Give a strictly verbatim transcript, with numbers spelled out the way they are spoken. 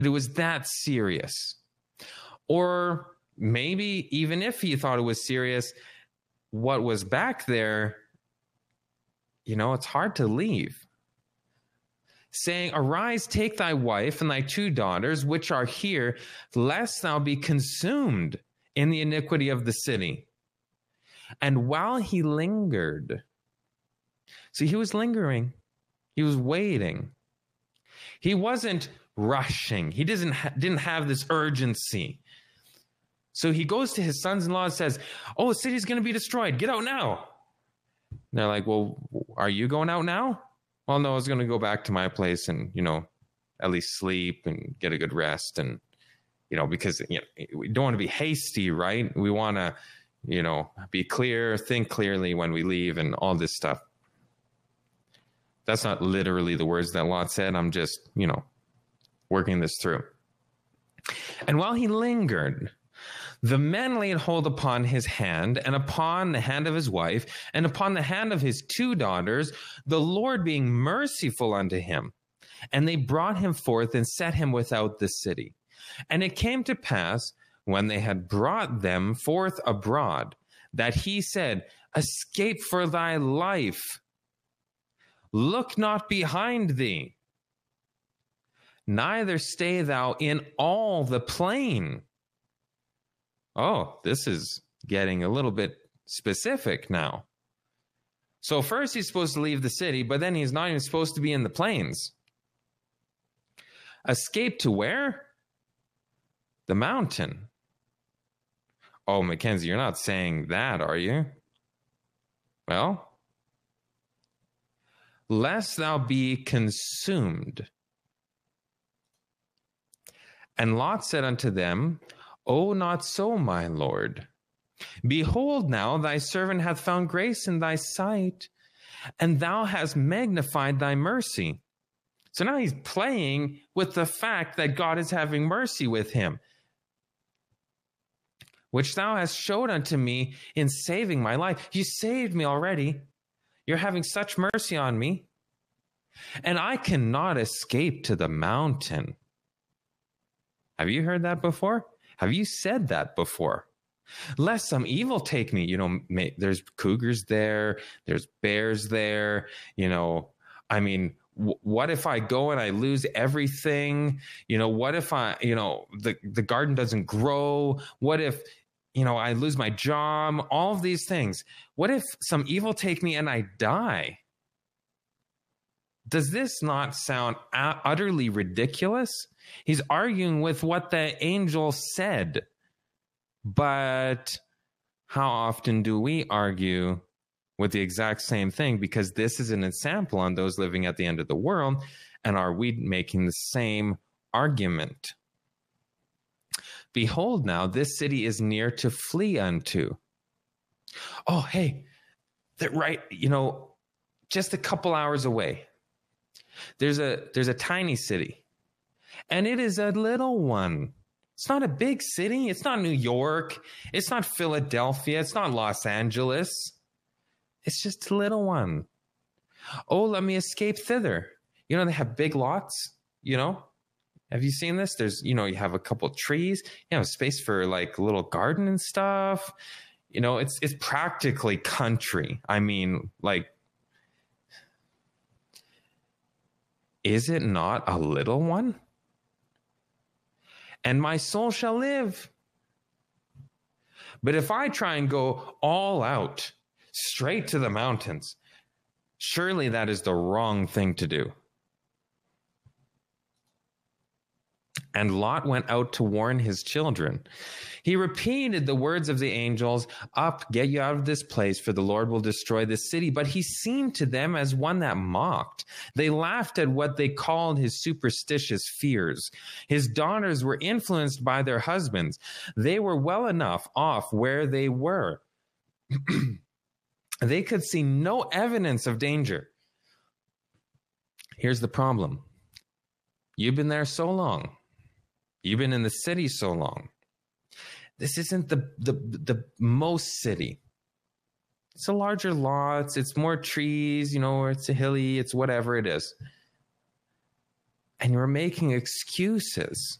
it was that serious. Or maybe even if he thought it was serious, what was back there, you know, it's hard to leave. Saying, arise, take thy wife and thy two daughters, which are here, lest thou be consumed in the iniquity of the city. And while he lingered, see, he was lingering. He was waiting. He wasn't rushing. He doesn't ha- didn't have this urgency. So he goes to his sons-in-law and says, oh, the city's going to be destroyed. Get out now. And they're like, well, are you going out now? Well, no, I was going to go back to my place and, you know, at least sleep and get a good rest. And, you know, because you know, we don't want to be hasty, right? We want to, you know, be clear, think clearly when we leave and all this stuff. That's not literally the words that Lot said. I'm just, you know, working this through. And while he lingered, the men laid hold upon his hand and upon the hand of his wife and upon the hand of his two daughters, the Lord being merciful unto him. And they brought him forth and set him without the city. And it came to pass, when they had brought them forth abroad, that he said, escape for thy life. Look not behind thee, neither stay thou in all the plain. Oh, this is getting a little bit specific now. So first he's supposed to leave the city, but then he's not even supposed to be in the plains. Escape to where? The mountain. Oh, Mackenzie, you're not saying that, are you? Well, lest thou be consumed. And Lot said unto them, O not so, my Lord. Behold, now thy servant hath found grace in thy sight, and thou hast magnified thy mercy. So now he's playing with the fact that God is having mercy with him, which thou hast showed unto me in saving my life. You saved me already. You're having such mercy on me. And I cannot escape to the mountain. Have you heard that before? Have you said that before? Lest some evil take me. You know, may, there's cougars there. There's bears there. You know, I mean, w- what if I go and I lose everything? You know, what if I, you know, the, the garden doesn't grow? What if, you know, I lose my job? All of these things. What if some evil take me and I die? Does this not sound utterly ridiculous? He's arguing with what the angel said. But how often do we argue with the exact same thing? Because this is an example on those living at the end of the world. And are we making the same argument? Behold, now this city is near to flee unto. Oh, hey, that right, you know, just a couple hours away. There's a there's a tiny city, and it is a little one. It's not a big city. It's not New York. It's not Philadelphia. It's not Los Angeles. It's just a little one. Oh, let me escape thither. You know, they have big lots, you know. Have you seen this? There's, you know, you have a couple of trees. You have space for like a little garden and stuff. You know, it's it's practically country. I mean, like, is it not a little one? And my soul shall live. But if I try and go all out, straight to the mountains, surely that is the wrong thing to do. And Lot went out to warn his children. He repeated the words of the angels, up, get you out of this place, for the Lord will destroy this city. But he seemed to them as one that mocked. They laughed at what they called his superstitious fears. His daughters were influenced by their husbands. They were well enough off where they were. They could see no evidence of danger. Here's the problem. You've been there so long. You've been in the city so long. This isn't the, the, the most city. It's a larger lots. It's more trees, you know, or it's a hilly, it's whatever it is. and you're making excuses